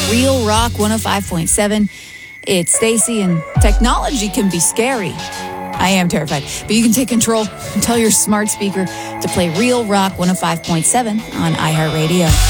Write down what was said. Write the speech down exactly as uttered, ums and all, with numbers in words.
Real Rock one oh five point seven. It's Stacy, and technology can be scary. I am terrified, but you can take control and tell your smart speaker to play Real Rock one oh five point seven on iHeartRadio.